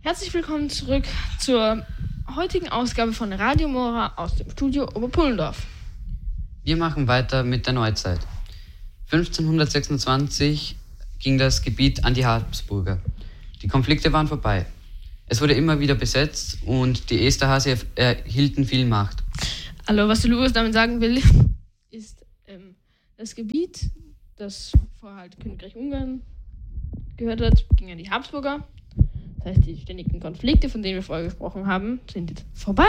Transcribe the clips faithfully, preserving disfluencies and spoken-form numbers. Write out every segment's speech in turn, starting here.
Herzlich willkommen zurück zur heutigen Ausgabe von Radio Mora aus dem Studio Oberpullendorf. Wir machen weiter mit der Neuzeit. fünfzehnhundertsechsundzwanzig ging das Gebiet an die Habsburger. Die Konflikte waren vorbei. Es wurde immer wieder besetzt und die Esterhazy erhielten viel Macht. Also was der Lukas damit sagen will, ist ähm, das Gebiet, das vorher halt Königreich Ungarn gehört hat, ging an die Habsburger. Das heißt, die ständigen Konflikte, von denen wir vorher gesprochen haben, sind jetzt vorbei.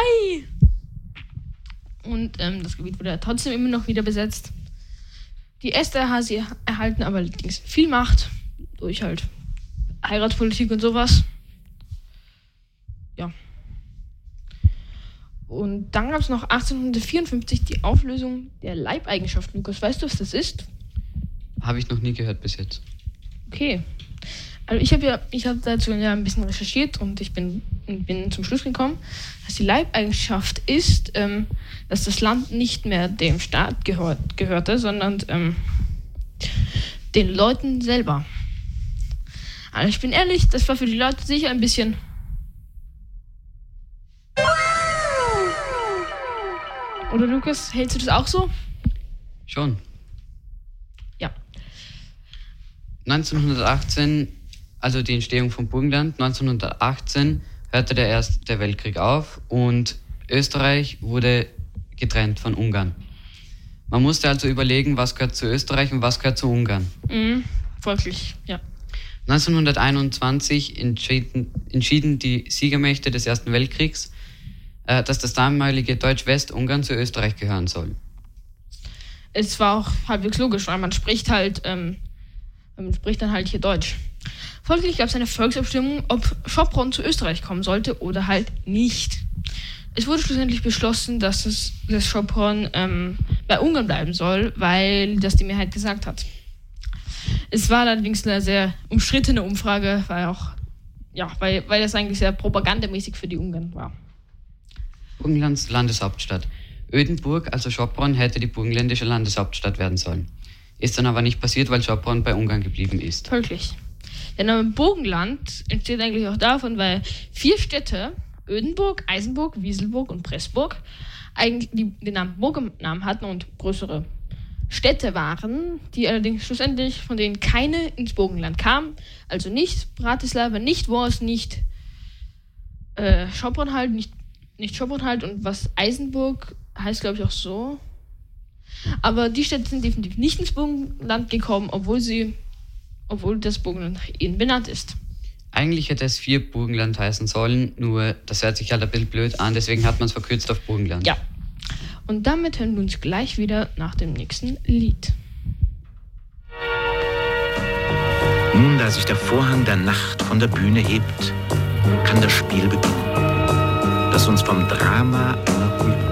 Und ähm, das Gebiet wurde ja trotzdem immer noch wieder besetzt. Die Esterhazy erhalten aber allerdings viel Macht durch halt Heiratspolitik und sowas. Ja. Und dann gab es noch achtzehnhundertvierundfünfzig die Auflösung der Leibeigenschaft. Lukas, weißt du, was das ist? Habe ich noch nie gehört bis jetzt. Okay. Also ich habe ja, ich habe dazu ja ein bisschen recherchiert und ich bin, bin zum Schluss gekommen, dass die Leibeigenschaft ist, ähm, dass das Land nicht mehr dem Staat gehört, gehörte, sondern ähm, den Leuten selber. Also ich bin ehrlich, das war für die Leute sicher ein bisschen... Oder Lukas, hältst du das auch so? Schon. Ja. neunzehnhundertachtzehn, also die Entstehung von Burgenland, neunzehnhundertachtzehn hörte der Erste Weltkrieg auf und Österreich wurde getrennt von Ungarn. Man musste also überlegen, was gehört zu Österreich und was gehört zu Ungarn. Mhm, folglich, ja. neunzehnhunderteinundzwanzig entschieden, entschieden die Siegermächte des Ersten Weltkriegs, äh, dass das damalige Deutsch-Westungarn zu Österreich gehören soll. Es war auch halbwegs logisch, weil man spricht halt, ähm, man spricht dann halt hier Deutsch. Folglich gab es eine Volksabstimmung, ob Sopron zu Österreich kommen sollte oder halt nicht. Es wurde schlussendlich beschlossen, dass es das Sopron ähm, bei Ungarn bleiben soll, weil das die Mehrheit gesagt hat. Es war allerdings eine sehr umstrittene Umfrage, weil auch, ja, weil, weil das eigentlich sehr propagandamäßig für die Ungarn war. Burgenlands Landeshauptstadt. Ödenburg, also Sopron, hätte die burgenländische Landeshauptstadt werden sollen. Ist dann aber nicht passiert, weil Sopron bei Ungarn geblieben ist. Folglich. Der Name Burgenland entsteht eigentlich auch davon, weil vier Städte, Ödenburg, Eisenburg, Wieselburg und Pressburg, eigentlich die, den Namen Burgennamen hatten und größere Städte waren, die allerdings schlussendlich, von denen keine ins Burgenland kamen. Also nicht Bratislava, nicht Wors, nicht äh, Sopron halt, nicht, nicht Sopron halt und was Eisenburg heißt, glaube ich, auch so. Aber die Städte sind definitiv nicht ins Burgenland gekommen, obwohl sie, obwohl das Burgenland nach ihnen benannt ist. Eigentlich hätte es vier Burgenland heißen sollen, nur das hört sich halt ein bisschen blöd an, deswegen hat man es verkürzt auf Burgenland. Ja. Und damit hören wir uns gleich wieder nach dem nächsten Lied. Nun, da sich der Vorhang der Nacht von der Bühne hebt, kann das Spiel beginnen, das uns vom Drama einer Kultur